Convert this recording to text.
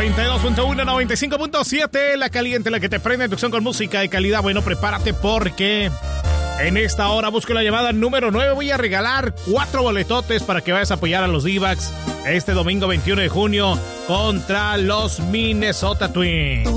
92.1, 95.7, la caliente, la que te prende tu opción con música de calidad. Bueno, prepárate porque en esta hora busco la llamada número 9. Voy a regalar 4 boletotes para que vayas a apoyar a los D-backs este domingo 21 de junio contra los Minnesota Twins.